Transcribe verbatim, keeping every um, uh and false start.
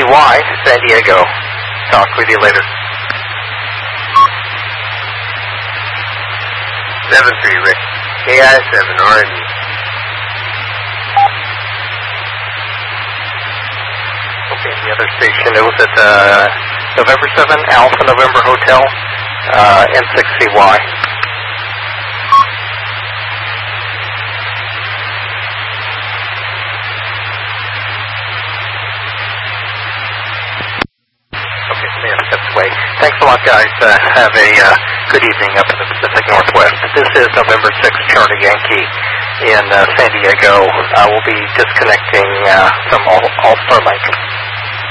Y, San Diego. Talk with you later. seven three, Rick. K I seven, R M E. Okay, the other station, it was at uh, November seventh, Alpha November Hotel, uh, N six C Y. Okay, man, that's the way. Thanks a lot, guys. Uh, have a uh, good evening up in the Pacific Northwest. This is November sixth, Charlie Yankee in uh, San Diego. I will be disconnecting uh, from All- All-Star Link.